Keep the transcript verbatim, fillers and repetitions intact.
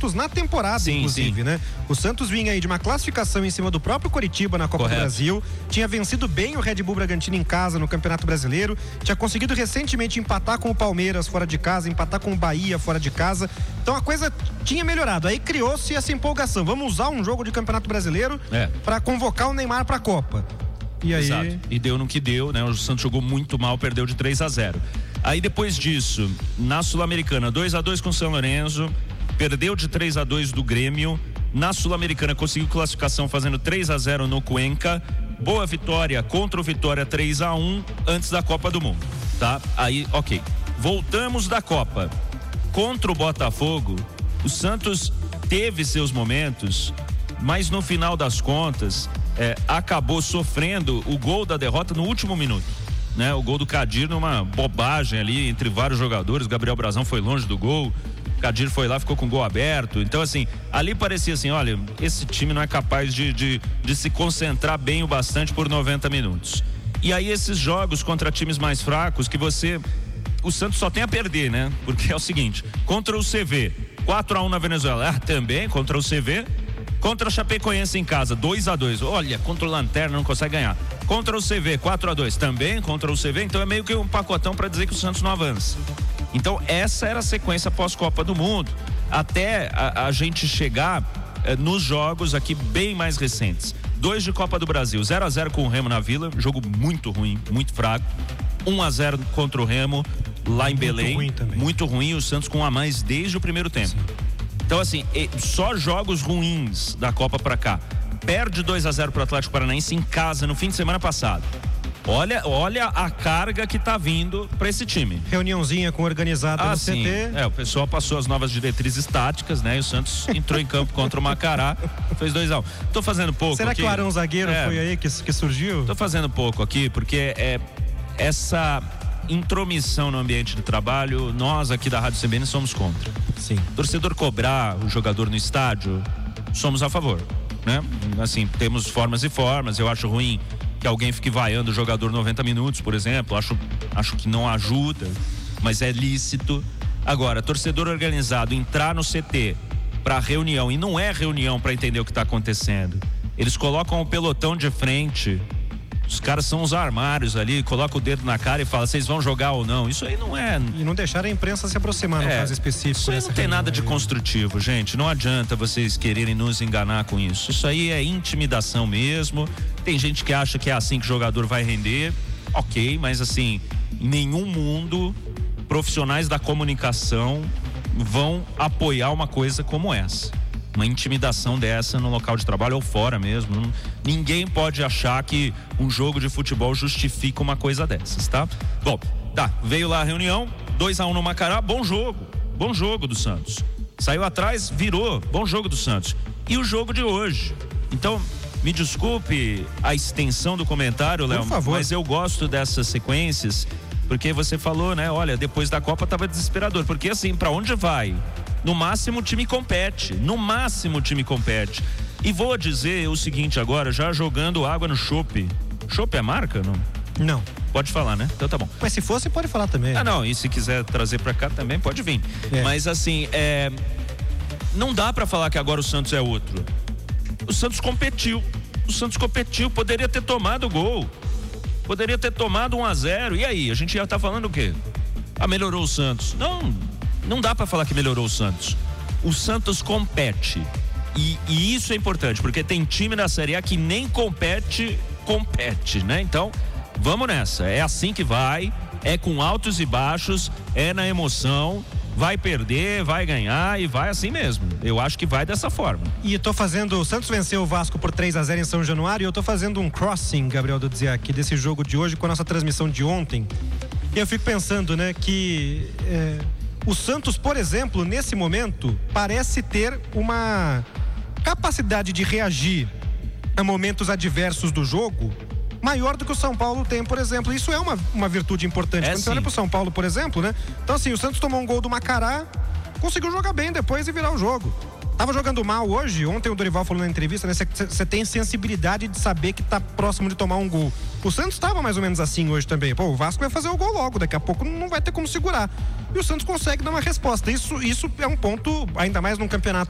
momentos na temporada, sim, inclusive, sim. né? O Santos vinha aí de uma classificação em cima do próprio Coritiba na Copa Correto. do Brasil, tinha vencido bem o Red Bull Bragantino em casa no Campeonato Brasileiro, tinha conseguido recentemente empatar com o Palmeiras fora de casa, empatar com o Bahia fora de casa, então a coisa tinha melhorado, aí criou-se essa empolgação, vamos usar um jogo de Campeonato Brasileiro é. para convocar o Neymar para a Copa. E aí... Exato. E deu no que deu, né? O Santos jogou muito mal, perdeu de três a zero. Aí depois disso, na Sul-Americana, dois a dois com o São Lourenço, perdeu de três a dois do Grêmio. Na Sul-Americana conseguiu classificação fazendo três a zero no Cuenca. Boa vitória contra o Vitória três a um antes da Copa do Mundo, tá? Aí, ok. Voltamos da Copa. Contra o Botafogo, o Santos teve seus momentos, mas no final das contas é, acabou sofrendo o gol da derrota no último minuto, né? O gol do Kadir numa bobagem ali entre vários jogadores. Gabriel Brazão foi longe do gol, Kadir foi lá, ficou com o gol aberto. Então assim, ali parecia assim, olha, esse time não é capaz de, de, de se concentrar bem o bastante por noventa minutos. E aí esses jogos contra times mais fracos que você, o Santos só tem a perder, né? Porque é o seguinte, contra o C V, quatro a um na Venezuela, ah, também contra o C V. Contra o Chapecoense em casa, dois a dois. Olha, contra o Lanterna não consegue ganhar. Contra o C V, quatro a dois. Também contra o C V, então é meio que um pacotão para dizer que o Santos não avança. Então essa era a sequência pós-Copa do Mundo, até a, a gente chegar eh, nos jogos aqui bem mais recentes. Dois de Copa do Brasil, zero a zero com o Remo na Vila, jogo muito ruim, muito fraco. um a zero contra o Remo lá em Belém, muito ruim, muito ruim, o Santos com um a mais desde o primeiro tempo. Sim. Então assim, só jogos ruins da Copa pra cá. Perde dois a zero pro Atlético Paranaense em casa no fim de semana passado. Olha, olha a carga que tá vindo pra esse time. Reuniãozinha com organizada ah, no sim. C T. É, o pessoal passou as novas diretrizes táticas, né? E o Santos entrou em campo contra o Macará, fez dois a um. Tô fazendo pouco Será aqui. que o Arão Zagueiro é, foi aí que, que surgiu? Tô fazendo pouco aqui, porque é essa intromissão no ambiente de trabalho, nós aqui da Rádio C B N somos contra. Sim. Torcedor cobrar o jogador no estádio, somos a favor, né? Assim, temos formas e formas. Eu acho ruim que alguém fique vaiando o jogador noventa minutos, por exemplo. Acho, acho que não ajuda, mas é lícito. Agora, torcedor organizado entrar no C T para reunião, e não é reunião para entender o que está acontecendo. Eles colocam o pelotão de frente. Os caras são os armários ali, coloca o dedo na cara e fala, vocês vão jogar ou não? Isso aí não é... E não deixar a imprensa se aproximar no é, caso específico. Isso aí não tem nada de aí. construtivo, gente. Não adianta vocês quererem nos enganar com isso. Isso aí é intimidação mesmo. Tem gente que acha que é assim que o jogador vai render. Ok, mas assim, em nenhum mundo profissionais da comunicação vão apoiar uma coisa como essa. Uma intimidação dessa no local de trabalho ou fora mesmo. Não, ninguém pode achar que um jogo de futebol justifica uma coisa dessas, tá? Bom, tá, veio lá a reunião, dois a um no Macará, bom jogo, bom jogo do Santos. Saiu atrás, virou, bom jogo do Santos. E o jogo de hoje? Então, me desculpe a extensão do comentário, Léo, mas eu gosto dessas sequências, porque você falou, né, olha, depois da Copa tava desesperador, porque assim, pra onde vai? No máximo o time compete, no máximo o time compete. E vou dizer o seguinte agora, já jogando água no chope. Chope é marca, não? Não. Pode falar, né? Então tá bom. Mas se fosse, pode falar também. Ah, não, e se quiser trazer pra cá também, pode vir. É. Mas assim, é... não dá pra falar que agora o Santos é outro. O Santos competiu, o Santos competiu, poderia ter tomado o gol. Poderia ter tomado um a zero, e aí? A gente já tá falando o quê? Ah, melhorou o Santos. Não... Não dá pra falar que melhorou o Santos. O Santos compete. E, e isso é importante, porque tem time na Série A que nem compete, compete, né? Então, vamos nessa. É assim que vai, é com altos e baixos, é na emoção, vai perder, vai ganhar e vai assim mesmo. Eu acho que vai dessa forma. E eu tô fazendo, o Santos venceu o Vasco por três a zero em São Januário, e eu tô fazendo um crossing, Gabriel Dudziak, desse jogo de hoje com a nossa transmissão de ontem. E eu fico pensando, né, que... É... O Santos, por exemplo, nesse momento, parece ter uma capacidade de reagir a momentos adversos do jogo maior do que o São Paulo tem, por exemplo. Isso é uma, uma virtude importante. É, Quando sim. você olha pro São Paulo, por exemplo, né? Então assim, o Santos tomou um gol do Macará, conseguiu jogar bem depois e virar o jogo. Tava jogando mal hoje, ontem o Dorival falou na entrevista, né? Você tem sensibilidade de saber que tá próximo de tomar um gol. O Santos tava mais ou menos assim hoje também. Pô, o Vasco vai fazer o gol logo, daqui a pouco não vai ter como segurar. E o Santos consegue dar uma resposta. Isso, isso é um ponto, ainda mais num campeonato